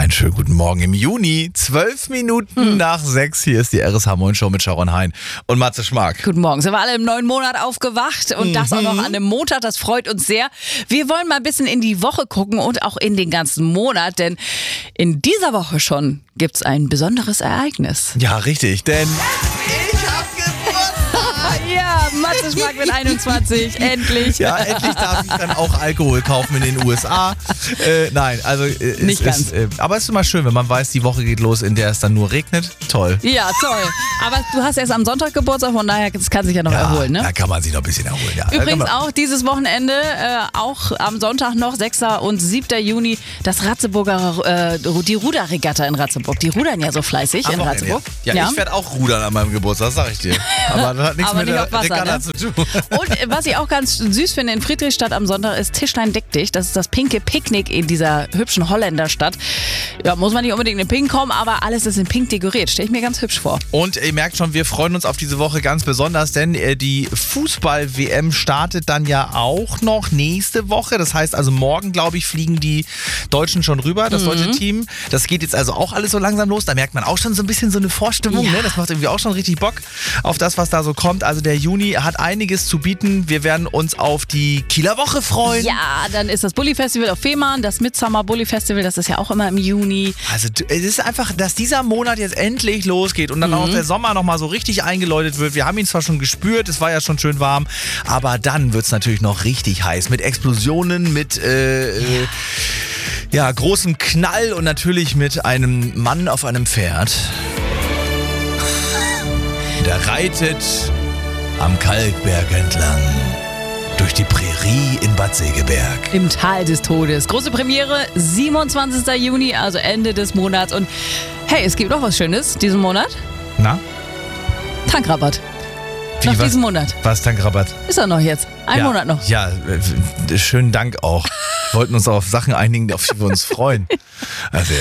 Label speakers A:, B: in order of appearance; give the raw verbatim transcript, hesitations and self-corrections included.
A: Einen schönen guten Morgen im Juni, zwölf Minuten hm. nach sechs. Hier ist die R S H Moin Show mit Sharon Hein und Matze Schmark.
B: Guten Morgen. Sind wir alle im neuen Monat aufgewacht und mhm. das auch noch an einem Montag. Das freut uns sehr. Wir wollen mal ein bisschen in die Woche gucken und auch in den ganzen Monat, denn in dieser Woche schon gibt's ein besonderes Ereignis.
A: Ja, richtig, denn ich hab Geburtstag.
B: Ja, Matze Schmark mit einundzwanzig, endlich.
A: Ja, endlich darf ich dann auch Alkohol kaufen in den U S A. Äh, nein, also äh,
B: Nicht
A: es
B: ganz.
A: Ist, äh, aber es ist immer schön, wenn man weiß, die Woche geht los, in der es dann nur regnet. Toll.
B: Ja, toll. Aber du hast erst am Sonntag Geburtstag, von daher das kann sich ja noch
A: Ja,
B: erholen, ne?
A: Da kann man sich noch ein bisschen erholen, ja.
B: Übrigens auch dieses Wochenende, äh, auch am Sonntag noch, sechster und siebter Juni, das Ratzeburger, äh, die Ruderregatta in Ratzeburg. Die rudern ja so fleißig
A: Am
B: in
A: Wochenende,
B: Ratzeburg.
A: Ja, ja. Ich werde auch rudern an meinem Geburtstag, das sag ich dir. Aber das hat nichts
B: Aber
A: mit
B: nicht
A: der
B: auf Wasser,
A: Regatta
B: ne?
A: zu tun.
B: Und äh, was ich auch ganz süß finde, in Friedrichstadt am Sonntag ist Tischlein deck dich. Das ist das pinke Picknick in dieser hübschen Holländerstadt. Ja, muss man nicht unbedingt in Pink kommen, aber alles ist in Pink dekoriert. Stelle ich mir ganz hübsch vor.
A: Und ihr merkt schon, wir freuen uns auf diese Woche ganz besonders, denn äh, die Fußball-W M startet dann ja auch noch nächste Woche. Das heißt also morgen, glaube ich, fliegen die Deutschen schon rüber, das
B: Mhm.
A: deutsche Team. Das geht jetzt also auch alles so langsam los. Da merkt man auch schon so ein bisschen so eine Vorstimmung.
B: Ja.
A: Ne? Das macht irgendwie auch schon richtig Bock auf das, was da so kommt. Also der Juni hat einiges zu bieten. Wir werden uns auf die Kieler Woche freuen.
B: Ja, dann ist das Bulli Festival auf Fehmarn, das Midsummer Bulli Festival, das ist ja auch immer im Juni.
A: Also es ist einfach, dass dieser Monat jetzt endlich losgeht und dann auch der Sommer nochmal so richtig eingeläutet wird. Wir haben ihn zwar schon gespürt, es war ja schon schön warm, aber dann wird es natürlich noch richtig heiß. Mit Explosionen, mit äh, äh, ja, großem Knall und natürlich mit einem Mann auf einem Pferd. Der reitet am Kalkberg entlang. Durch die Prärie in Bad Segeberg.
B: Im Tal des Todes. Große Premiere, siebenundzwanzigster Juni, also Ende des Monats. Und hey, es gibt noch was Schönes diesen Monat.
A: Na?
B: Tankrabatt.
A: Wie,
B: Noch
A: was,
B: diesen Monat.
A: Was, Tankrabatt?
B: Ist er noch jetzt? Ein
A: ja,
B: Monat noch.
A: Ja, äh, schönen Dank auch. Wir wollten uns auf Sachen einigen, auf die wir uns freuen. Also